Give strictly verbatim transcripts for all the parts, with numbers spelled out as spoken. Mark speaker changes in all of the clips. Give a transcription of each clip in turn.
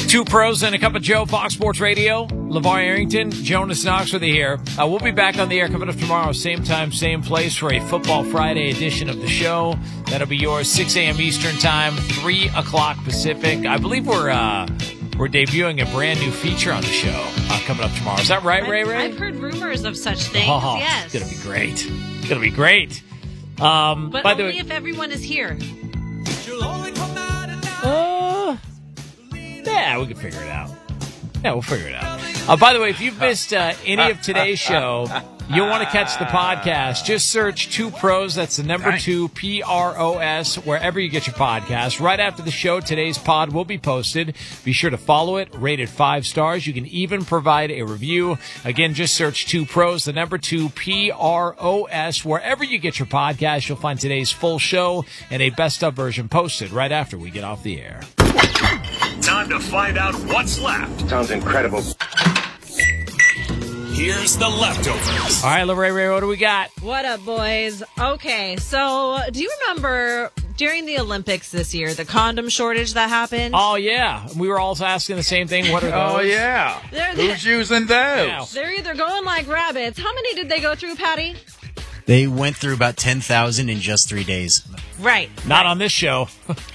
Speaker 1: Two pros and a cup of Joe, Fox Sports Radio. LeVar Arrington, Jonas Knox with you here. Uh, we'll be back on the air coming up tomorrow, same time, same place for a Football Friday edition of the show. That'll be yours, six a.m. Eastern Time, three o'clock Pacific. I believe we're uh, we're debuting a brand new feature on the show uh, coming up tomorrow. Is that right,
Speaker 2: I've,
Speaker 1: Ray Ray?
Speaker 2: I've heard rumors of such things,
Speaker 1: oh,
Speaker 2: yes.
Speaker 1: It's going to be great. It's going to be great. Um,
Speaker 2: but
Speaker 1: by
Speaker 2: only
Speaker 1: the way,
Speaker 2: if everyone is here.
Speaker 1: Uh, yeah, we can figure it out. Yeah, we'll figure it out. Uh, by the way, if you've missed uh, any of today's show, you'll want to catch the podcast. Just search Two Pros. That's the number two, P R O S, wherever you get your podcast. Right after the show, today's pod will be posted. Be sure to follow it, rate it five stars. You can even provide a review. Again, just search Two Pros, the number two, P R O S, wherever you get your podcast. You'll find today's full show and a best-of version posted right after we get off the air.
Speaker 3: Time to find out what's left.
Speaker 4: Sounds incredible.
Speaker 3: Here's the leftovers.
Speaker 1: All right, Ray Ray, what do we got?
Speaker 2: What up, boys? Okay, so do you remember during the Olympics this year, the condom shortage that happened?
Speaker 1: Oh, yeah. We were all asking the same thing. What are those?
Speaker 5: Oh, yeah.
Speaker 2: They're,
Speaker 5: Who's using those?
Speaker 1: Yeah.
Speaker 2: They're either going like rabbits. How many did they go through, Patty?
Speaker 6: They went through about ten thousand in just three days.
Speaker 2: Right.
Speaker 1: Not on this show.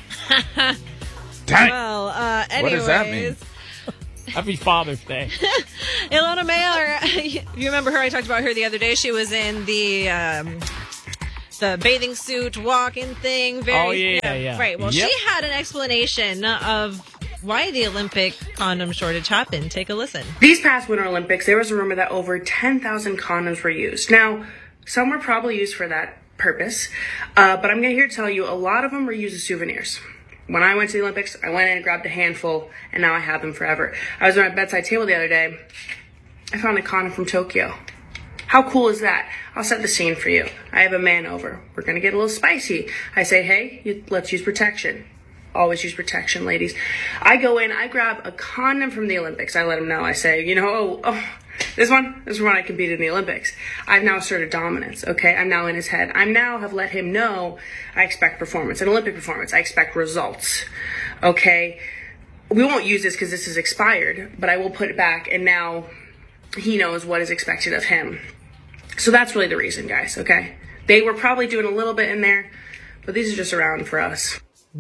Speaker 5: Dang.
Speaker 2: Well, uh, anyways.
Speaker 5: What does that mean?
Speaker 1: Happy Father's Day.
Speaker 2: Ilona Mayer, you remember her? I talked about her the other day. She was in the um, the bathing suit walking thing. Very,
Speaker 1: oh, yeah, yeah, yeah.
Speaker 2: Right. Well,
Speaker 1: yep.
Speaker 2: she had an explanation of why the Olympic condom shortage happened. Take a listen.
Speaker 7: These past Winter Olympics, there was a rumor that over ten thousand condoms were used. Now, some were probably used for that purpose, uh, but I'm here to tell you a lot of them were used as souvenirs. When I went to the Olympics, I went in and grabbed a handful, and now I have them forever. I was on my bedside table the other day. I found a condom from Tokyo. How cool is that? I'll set the scene for you. I have a man over. We're going to get a little spicy. I say, hey, you, let's use protection. Always use protection, ladies. I go in, I grab a condom from the Olympics. I let him know. I say, you know, oh, oh this one, this is when I competed in the Olympics. I've now asserted dominance, okay? I'm now in his head. I now have let him know I expect performance, an Olympic performance. I expect results, okay? We won't use this because this is expired, but I will put it back, and now he knows what is expected of him. So that's really the reason, guys, okay? They were probably doing a little bit in there, but these are just around for us.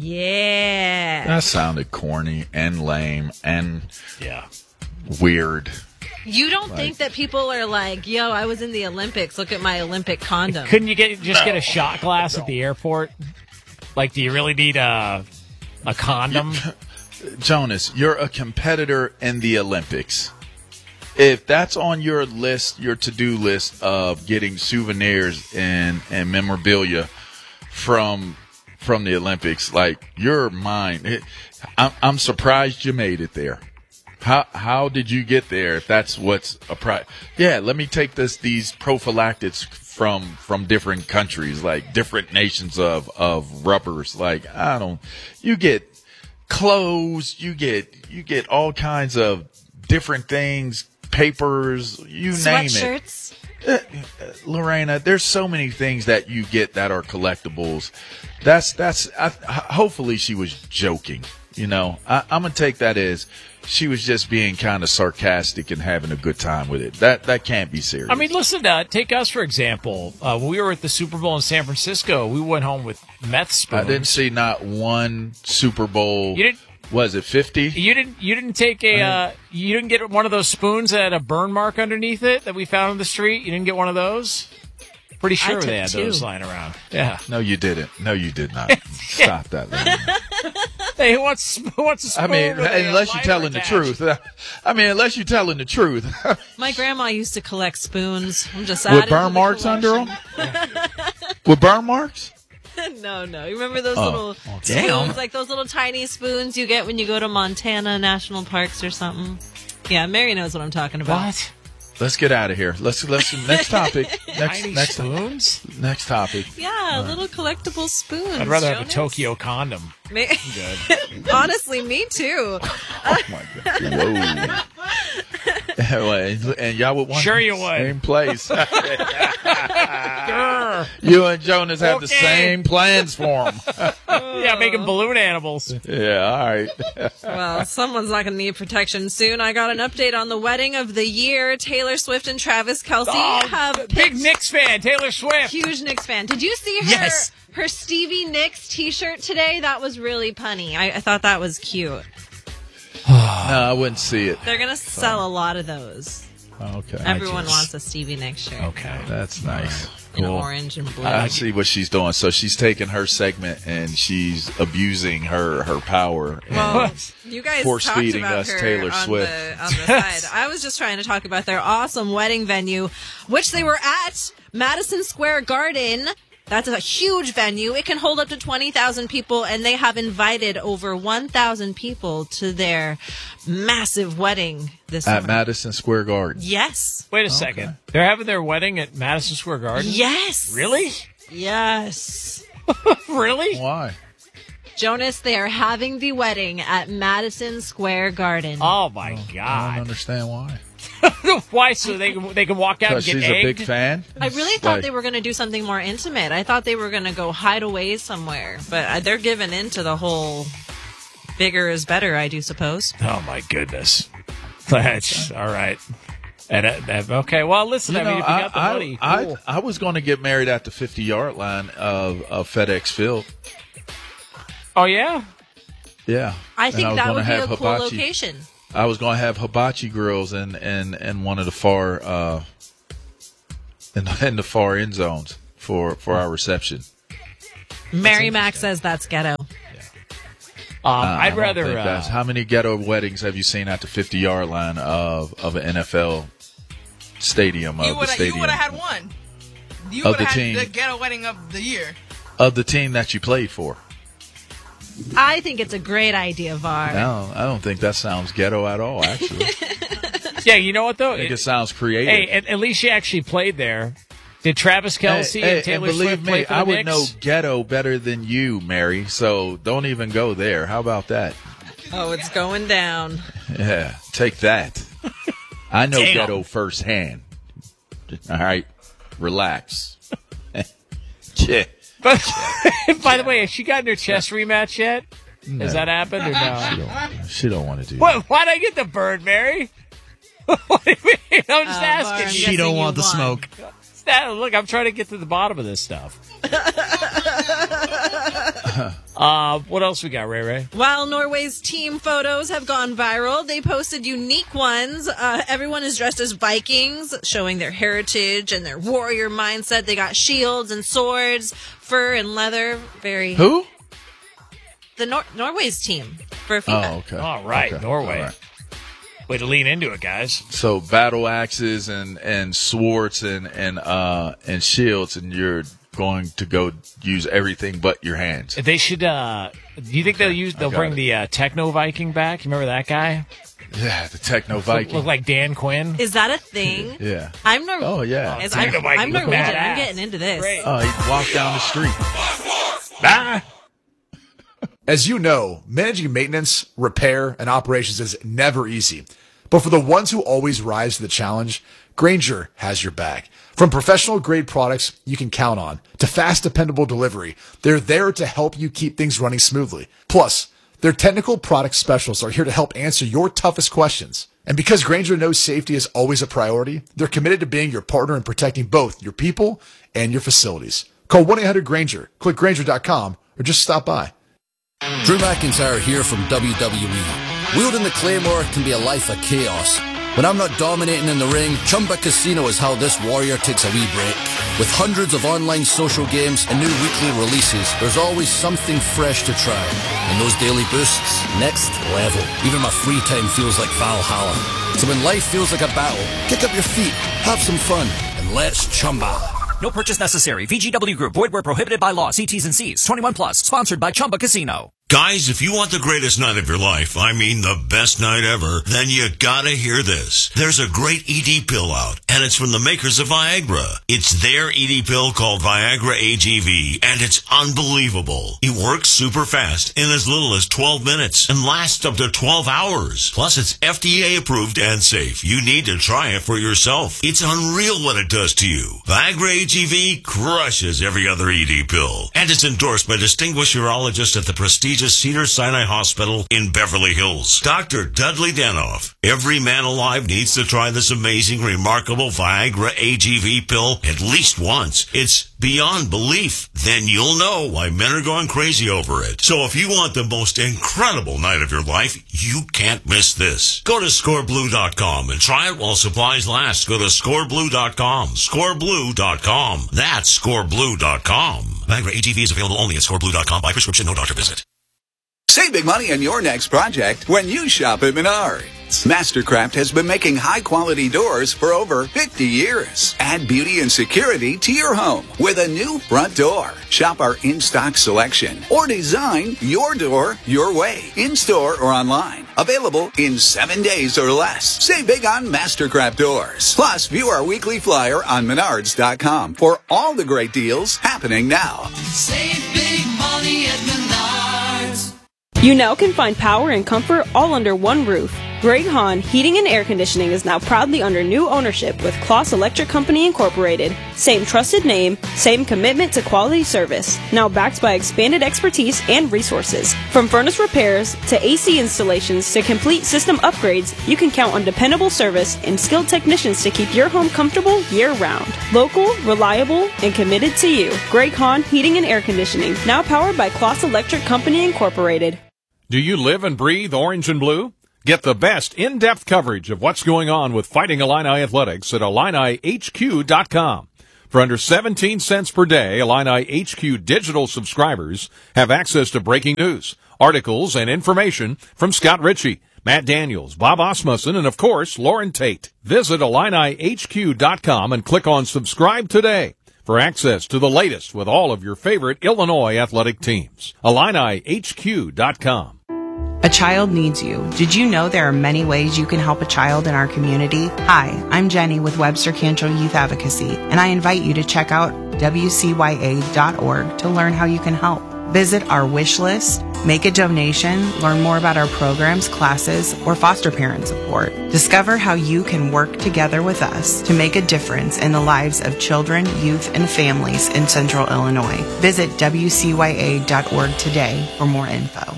Speaker 2: Yeah.
Speaker 5: That sounded corny and lame and
Speaker 1: Yeah.
Speaker 5: weird.
Speaker 2: You don't think that people are like, yo, I was in the Olympics. Look at my Olympic condom.
Speaker 1: Couldn't you get just get a shot glass at the airport? Like, do you really need a a condom?
Speaker 5: Jonas, you're a competitor in the Olympics. If that's on your list, your to-do list of getting souvenirs and, and memorabilia from from the Olympics, like, your mind, it, I'm, I'm surprised you made it there. How how did you get there? If that's what's a pri- yeah, let me take this these prophylactics from from different countries, like different nations of of rubbers. Like, I don't, you get clothes, you get you get all kinds of different things, papers, you name it.
Speaker 2: Sweatshirts.
Speaker 5: Uh, Lorena, there's so many things that you get that are collectibles. That's that's. I, hopefully, she was joking. You know, I, I'm gonna take that as she was just being kind of sarcastic and having a good time with it. That that can't be serious.
Speaker 1: I mean, listen, uh, take us for example. Uh, when we were at the Super Bowl in San Francisco, we went home with meth spoons.
Speaker 5: I didn't see not one Super Bowl.
Speaker 1: You didn't.
Speaker 5: Was it fifty?
Speaker 1: You didn't. You didn't take a. Uh, you didn't get one of those spoons that had a burn mark underneath it that we found on the street. You didn't get one of those. Pretty sure they had
Speaker 2: two.
Speaker 1: those lying around. Yeah.
Speaker 5: No, you didn't. No, you did not. Stop that. Lorena.
Speaker 1: Hey, who wants, who wants a spoon?
Speaker 5: I mean,
Speaker 1: with a
Speaker 5: unless you're
Speaker 1: lighter
Speaker 5: telling
Speaker 1: attached?
Speaker 5: the truth. I mean, unless you're telling the truth.
Speaker 2: My grandma used to collect spoons. I'm just
Speaker 5: With
Speaker 2: adding
Speaker 5: burn
Speaker 2: to the
Speaker 5: marks under them?
Speaker 2: collection.
Speaker 5: With burn marks?
Speaker 2: No, no. You remember those
Speaker 5: Oh.
Speaker 2: little
Speaker 5: Oh,
Speaker 6: damn.
Speaker 2: spoons, like those little tiny spoons you get when you go to Montana National Parks or something? Yeah, Mary knows what I'm talking about.
Speaker 1: What?
Speaker 5: Let's get out of here. Let's let's next topic. Next
Speaker 1: Tiny
Speaker 5: next
Speaker 1: spoons?
Speaker 5: next topic.
Speaker 2: Yeah, little collectible spoons.
Speaker 1: I'd rather have a
Speaker 2: Jonas.
Speaker 1: Tokyo condom.
Speaker 2: Ma-
Speaker 1: Good.
Speaker 2: Honestly, me too.
Speaker 5: Oh my god! Whoa. Anyway, and y'all would want
Speaker 1: Sure you would.
Speaker 5: same place.
Speaker 1: Grr. Sure.
Speaker 5: You and Jonas have the
Speaker 1: Okay.
Speaker 5: same plans for him.
Speaker 1: Yeah, making balloon animals.
Speaker 5: Yeah, all right.
Speaker 2: Well, someone's not going to need protection soon. I got an update on the wedding of the year. Taylor Swift and Travis Kelce
Speaker 1: Oh,
Speaker 2: have
Speaker 1: big
Speaker 2: picked-
Speaker 1: Knicks fan, Taylor Swift.
Speaker 2: Huge Knicks fan. Did you see her
Speaker 6: Yes.
Speaker 2: her Stevie Nicks T-shirt today? That was really punny. I, I thought that was cute.
Speaker 5: No, I wouldn't see it.
Speaker 2: They're going to sell a lot of those.
Speaker 5: Okay.
Speaker 2: Everyone
Speaker 1: just-
Speaker 2: wants a Stevie Nicks shirt.
Speaker 1: Okay.
Speaker 5: That's nice.
Speaker 2: In
Speaker 5: Cool.
Speaker 2: orange and blue.
Speaker 5: I see what she's doing. So she's taking her segment and she's abusing her her power. And
Speaker 2: Well, you guys
Speaker 5: force
Speaker 2: talked
Speaker 5: feeding
Speaker 2: about
Speaker 5: us
Speaker 2: her
Speaker 5: Taylor
Speaker 2: on
Speaker 5: Swift.
Speaker 2: the, on the side. I was just trying to talk about their awesome wedding venue, which they were at Madison Square Garden. That's a huge venue. It can hold up to twenty thousand people, and they have invited over one thousand people to their massive wedding this
Speaker 5: at
Speaker 2: summer.
Speaker 5: Madison Square Garden.
Speaker 2: Yes.
Speaker 1: Wait a second. They're having their wedding at Madison Square Garden?
Speaker 2: Yes.
Speaker 1: Really?
Speaker 2: Yes.
Speaker 1: Really?
Speaker 5: Why?
Speaker 2: Jonas, they are having the wedding at Madison Square Garden.
Speaker 1: Oh, my
Speaker 5: I don't
Speaker 1: God.
Speaker 5: understand why.
Speaker 1: Why? So they can, they can walk out and
Speaker 5: Because
Speaker 1: get
Speaker 5: she's
Speaker 1: egged?
Speaker 5: a big fan.
Speaker 2: I really thought
Speaker 5: Like-
Speaker 2: they were going to do something more intimate. I thought they were going to go hide away somewhere, but uh, they're giving into the whole bigger is better, I do suppose.
Speaker 1: Oh, my goodness. That's all right. And, uh, that- okay, well, listen,
Speaker 5: You
Speaker 1: I mean,
Speaker 5: know,
Speaker 1: if you
Speaker 5: I,
Speaker 1: got the
Speaker 5: I-
Speaker 1: money,
Speaker 5: I,
Speaker 1: cool.
Speaker 5: I was going to get married at the fifty-yard line of, of FedEx Field.
Speaker 1: Oh, yeah?
Speaker 5: Yeah.
Speaker 2: I
Speaker 5: And
Speaker 2: think
Speaker 5: was
Speaker 2: that
Speaker 5: gonna
Speaker 2: would be a
Speaker 5: have
Speaker 2: cool
Speaker 5: hibachi.
Speaker 2: location.
Speaker 5: I was going to have hibachi grills in, in, in one of the far uh, in, in the far end zones for, for our reception.
Speaker 2: Mary Mac says that's ghetto.
Speaker 1: Um,
Speaker 5: Uh, I
Speaker 1: I'd
Speaker 5: don't
Speaker 1: rather.
Speaker 5: think that's-
Speaker 1: Uh,
Speaker 5: how many ghetto weddings have you seen at the fifty-yard line of, of an N F L stadium?
Speaker 4: You
Speaker 5: of the
Speaker 4: would have
Speaker 5: stadium
Speaker 4: you would have had one. You
Speaker 5: Of
Speaker 4: would
Speaker 5: the
Speaker 4: have had
Speaker 5: team.
Speaker 4: the ghetto wedding of the year.
Speaker 5: of the team that you played for.
Speaker 2: I think it's a great idea, Var.
Speaker 5: I don't, I don't think that sounds ghetto at all. Actually,
Speaker 1: yeah, you know what, though?
Speaker 5: I think
Speaker 1: It-
Speaker 5: it sounds creative.
Speaker 1: hey, at, at least she actually played there. Did Travis Kelce
Speaker 5: Hey,
Speaker 1: and Taylor
Speaker 5: and believe
Speaker 1: Swift
Speaker 5: me,
Speaker 1: play for the
Speaker 5: I would
Speaker 1: Knicks?
Speaker 5: know ghetto better than you, Mary. So don't even go there. How about that?
Speaker 2: Oh, it's going down.
Speaker 5: Yeah, take that. I know
Speaker 1: Damn.
Speaker 5: ghetto firsthand. All right, relax. Yeah.
Speaker 1: But, by the way, has she gotten her chest rematch yet? Has that happened or
Speaker 5: She
Speaker 1: no?
Speaker 5: don't, she don't want to do
Speaker 1: What, why'd I get the bird, Mary? What do you mean? I'm just
Speaker 2: Uh,
Speaker 1: asking.
Speaker 2: Barb,
Speaker 1: you.
Speaker 6: She
Speaker 2: guessing
Speaker 6: don't
Speaker 2: you
Speaker 6: want the
Speaker 2: won.
Speaker 6: smoke.
Speaker 1: That- look, I'm trying to get to the bottom of this stuff. uh, what else we got, Ray Ray?
Speaker 2: While Norway's team photos have gone viral, they posted unique ones. Uh, everyone is dressed as Vikings, showing their heritage and their warrior mindset. They got shields and swords, fur and leather. Very
Speaker 5: Who?
Speaker 2: the Nor- Norway's team for FIFA.
Speaker 5: Oh, okay.
Speaker 1: All right,
Speaker 5: Okay.
Speaker 1: Norway.
Speaker 5: All right.
Speaker 1: Way to lean into it, guys.
Speaker 5: So battle axes and, and swords and and uh and shields, and you're going to go use everything but your hands.
Speaker 1: They should. Uh, do you think they'll use? They'll
Speaker 5: got
Speaker 1: bring
Speaker 5: it.
Speaker 1: the uh, Techno Viking back. You remember that guy?
Speaker 5: Yeah, the techno
Speaker 1: Look,
Speaker 5: Viking.
Speaker 1: look like Dan Quinn.
Speaker 2: Is that a thing?
Speaker 5: Yeah.
Speaker 2: I'm Nor-
Speaker 5: Oh yeah.
Speaker 2: As
Speaker 1: Techno
Speaker 2: I'm,
Speaker 1: Viking
Speaker 2: I'm
Speaker 1: look
Speaker 2: Norwegian.
Speaker 1: badass.
Speaker 2: I'm getting into this.
Speaker 1: Great.
Speaker 5: Oh, he walked down the street.
Speaker 1: Ah!
Speaker 8: As you know, managing maintenance, repair, and operations is never easy. But for the ones who always rise to the challenge, Grainger has your back. From professional grade products you can count on to fast, dependable delivery, they're there to help you keep things running smoothly. Plus, their technical product specialists are here to help answer your toughest questions. And because Grainger knows safety is always a priority, they're committed to being your partner in protecting both your people and your facilities. Call one eight hundred Grainger, click Grainger dot com, or just stop by.
Speaker 9: Drew McIntyre here from W W E. Wielding the Claymore can be a life of chaos. When I'm not dominating in the ring, Chumba Casino is how this warrior takes a wee break. With hundreds of online social games and new weekly releases, there's always something fresh to try. And those daily boosts, next level. Even my free time feels like Valhalla. So when life feels like a battle, kick up your feet, have some fun, and let's Chumba.
Speaker 10: No purchase necessary. V G W Group. Void where prohibited by law. See T's and C's. twenty-one plus. Sponsored by Chumba Casino. Guys, if you want the greatest night of your life, I mean the best night ever, then you gotta hear this. There's a great E D pill out, and it's from the makers of Viagra. It's their E D pill called Viagra A G V, and it's unbelievable. It works super fast in as little as twelve minutes and lasts up to twelve hours. Plus, it's F D A approved and safe. You need to try it for yourself. It's unreal what it does to you. Viagra A G V crushes every other E D pill, and it's endorsed by distinguished urologists at the prestigious Cedars-Sinai Hospital in Beverly Hills. Doctor Dudley Danoff. Every man alive needs to try this amazing, remarkable Viagra A G V pill at least once. It's beyond belief. Then you'll know why men are going crazy over it. So if you want the most incredible night of your life, you can't miss this. Go to score blue dot com and try it while supplies last. Go to score blue dot com. score blue dot com. That's score blue dot com. Viagra A G V is available only at score blue dot com by prescription, no doctor visit.
Speaker 11: Save big money on your next project when you shop at Menards. Mastercraft has been making high-quality doors for over fifty years. Add beauty and security to your home with a new front door. Shop our in-stock selection or design your door your way, in-store or online. Available in seven days or less. Save big on Mastercraft doors. Plus, view our weekly flyer on menards dot com for all the great deals happening now.
Speaker 12: Save big money at Menards.
Speaker 13: You now can find power and comfort all under one roof. Greg Hahn Heating and Air Conditioning is now proudly under new ownership with Kloss Electric Company Incorporated. Same trusted name, same commitment to quality service. Now backed by expanded expertise and resources. From furnace repairs to A C installations to complete system upgrades, you can count on dependable service and skilled technicians to keep your home comfortable year-round. Local, reliable, and committed to you. Greg Hahn Heating and Air Conditioning, now powered by Kloss Electric Company Incorporated.
Speaker 14: Do you live and breathe orange and blue? Get the best in-depth coverage of what's going on with Fighting Illini Athletics at Illini H Q dot com. For under seventeen cents per day, Illini H Q digital subscribers have access to breaking news, articles, and information from Scott Ritchie, Matt Daniels, Bob Osmussen, and, of course, Lauren Tate. Visit Illini H Q dot com and click on Subscribe Today for access to the latest with all of your favorite Illinois athletic teams. Illini H Q dot com.
Speaker 15: A child needs you. Did you know there are many ways you can help a child in our community? Hi, I'm Jenny with Webster Cantrell Youth Advocacy, and I invite you to check out W C Y A dot org to learn how you can help. Visit our wish list, make a donation, learn more about our programs, classes, or foster parent support. Discover how you can work together with us to make a difference in the lives of children, youth, and families in Central Illinois. Visit W C Y A dot org today for more info.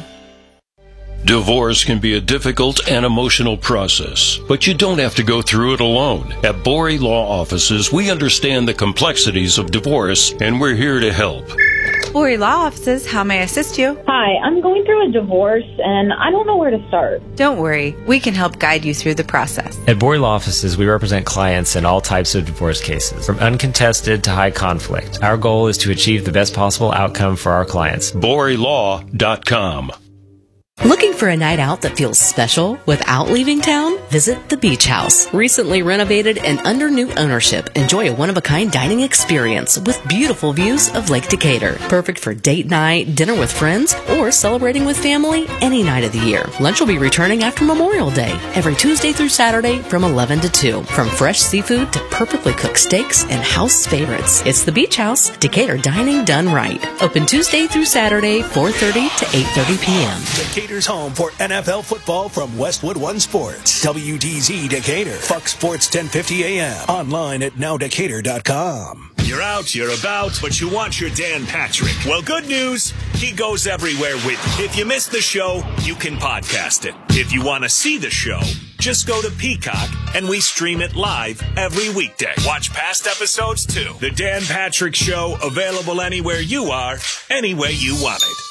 Speaker 16: Divorce can be a difficult and emotional process, but you don't have to go through it alone. At Borey Law Offices, we understand the complexities of divorce, and we're here to help.
Speaker 17: Borey Law Offices, how may I assist you?
Speaker 18: Hi, I'm going through a divorce, and I don't know where to start.
Speaker 17: Don't worry, we can help guide you through the process.
Speaker 19: At Borey Law Offices, we represent clients in all types of divorce cases, from uncontested to high conflict. Our goal is to achieve the best possible outcome for our clients.
Speaker 16: Borey Law dot com.
Speaker 20: Looking for a night out that feels special without leaving town? Visit the Beach House. Recently renovated and under new ownership, enjoy a one-of-a-kind dining experience with beautiful views of Lake Decatur. Perfect for date night, dinner with friends, or celebrating with family any night of the year. Lunch will be returning after Memorial Day, every Tuesday through Saturday from eleven to two. From fresh seafood to perfectly cooked steaks and house favorites, it's the Beach House, Decatur dining done right. Open Tuesday through Saturday, four thirty to eight thirty p.m.
Speaker 21: Decatur's home for N F L football from Westwood One Sports. W D Z Decatur. Fox Sports ten fifty A M. Online at now decatur dot com.
Speaker 3: You're out, you're about, but you want your Dan Patrick. Well, good news, he goes everywhere with you. If you missed the show, you can podcast it. If you want to see the show, just go to Peacock, and we stream it live every weekday. Watch past episodes, too. The Dan Patrick Show, available anywhere you are, any way you want it.